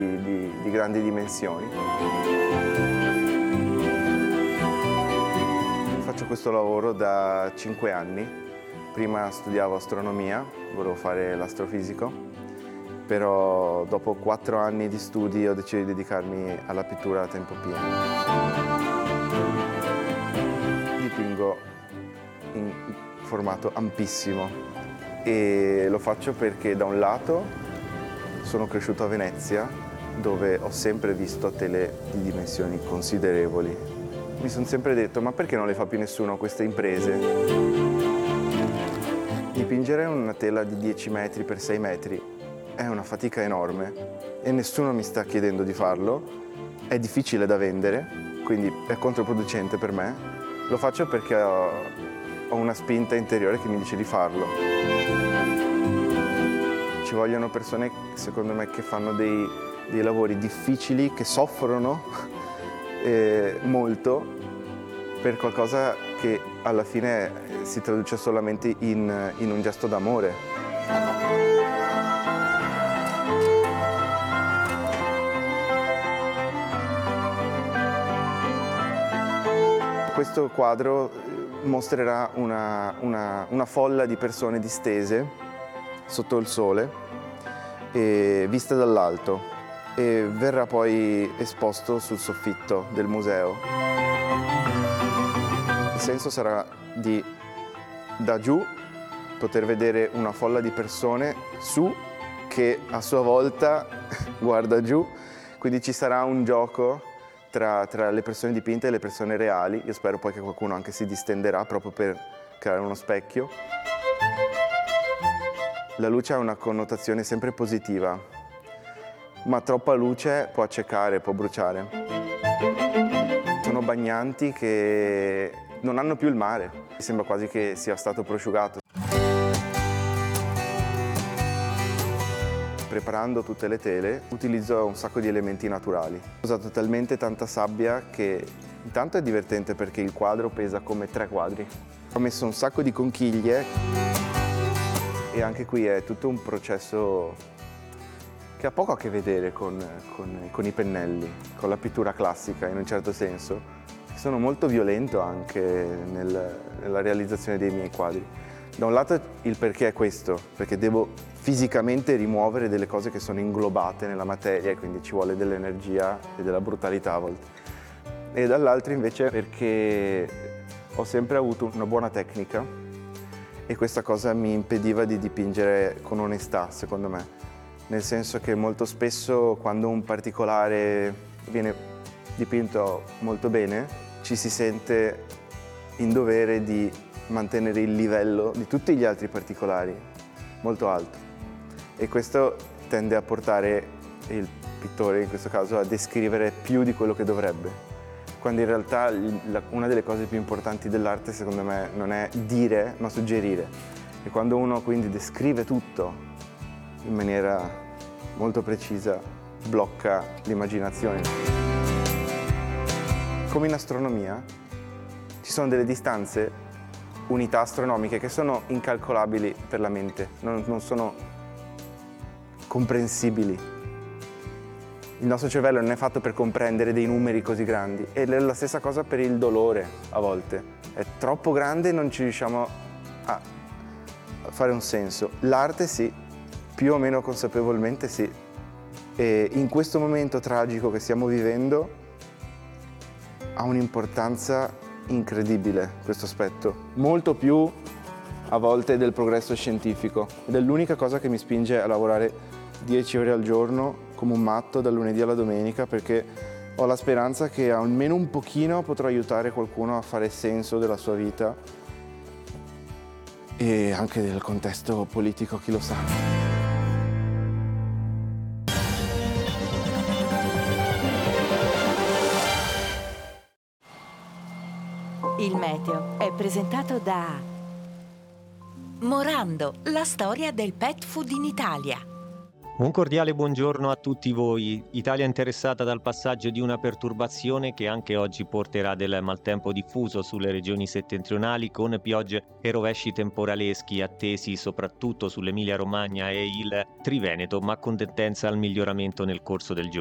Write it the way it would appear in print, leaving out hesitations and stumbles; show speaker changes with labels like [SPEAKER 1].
[SPEAKER 1] di grandi dimensioni. Faccio questo lavoro da 5 anni. Prima studiavo astronomia, volevo fare l'astrofisico, però dopo 4 anni di studi ho deciso di dedicarmi alla pittura a tempo pieno. Dipingo in formato ampissimo e lo faccio perché da un lato sono cresciuto a Venezia, dove ho sempre visto tele di dimensioni considerevoli. Mi sono sempre detto, ma perché non le fa più nessuno queste imprese? Dipingere una tela di 10 metri per 6 metri è una fatica enorme e nessuno mi sta chiedendo di farlo. È difficile da vendere, quindi è controproducente per me. Lo faccio perché ho una spinta interiore che mi dice di farlo. Ci vogliono persone, secondo me, che fanno dei lavori difficili, che soffrono molto per qualcosa che alla fine si traduce solamente in un gesto d'amore. Questo quadro mostrerà una folla di persone distese sotto il sole e viste dall'alto e verrà poi esposto sul soffitto del museo. Il senso sarà di, da giù, poter vedere una folla di persone su che a sua volta guarda giù, quindi ci sarà un gioco tra le persone dipinte e le persone reali. Io spero poi che qualcuno anche si distenderà proprio per creare uno specchio. La luce ha una connotazione sempre positiva, ma troppa luce può accecare, può bruciare. Sono bagnanti che non hanno più il mare, sembra quasi che sia stato prosciugato. Preparando tutte le tele utilizzo un sacco di elementi naturali. Ho usato talmente tanta sabbia che intanto è divertente perché il quadro pesa come 3 quadri. Ho messo un sacco di conchiglie e anche qui è tutto un processo che ha poco a che vedere con i pennelli, con la pittura classica in un certo senso. Sono molto violento anche nella realizzazione dei miei quadri. Da un lato il perché è questo, perché devo fisicamente rimuovere delle cose che sono inglobate nella materia e quindi ci vuole dell'energia e della brutalità a volte. E dall'altro invece perché ho sempre avuto una buona tecnica e questa cosa mi impediva di dipingere con onestà, secondo me. Nel senso che molto spesso quando un particolare viene dipinto molto bene, ci si sente in dovere di mantenere il livello di tutti gli altri particolari molto alto. E questo tende a portare il pittore, in questo caso, a descrivere più di quello che dovrebbe. Quando in realtà una delle cose più importanti dell'arte, secondo me, non è dire, ma suggerire. E quando uno quindi descrive tutto in maniera molto precisa, blocca l'immaginazione. Come in astronomia, ci sono delle distanze, unità astronomiche, che sono incalcolabili per la mente, non sono comprensibili. Il nostro cervello non è fatto per comprendere dei numeri così grandi. E è la stessa cosa per il dolore, a volte. È troppo grande e non ci riusciamo a fare un senso. L'arte sì, più o meno consapevolmente sì. E in questo momento tragico che stiamo vivendo ha un'importanza incredibile questo aspetto. Molto più a volte del progresso scientifico. Ed è l'unica cosa che mi spinge a lavorare 10 ore al giorno come un matto dal lunedì alla domenica, perché ho la speranza che almeno un pochino potrò aiutare qualcuno a fare senso della sua vita e anche del contesto politico, chi lo sa.
[SPEAKER 2] Il meteo è presentato da Morando, la storia del pet food in Italia.
[SPEAKER 3] Un cordiale buongiorno a tutti voi. Italia interessata dal passaggio di una perturbazione che anche oggi porterà del maltempo diffuso sulle regioni settentrionali, con piogge e rovesci temporaleschi attesi soprattutto sull'Emilia-Romagna e il Triveneto, ma con tendenza al miglioramento nel corso del giorno.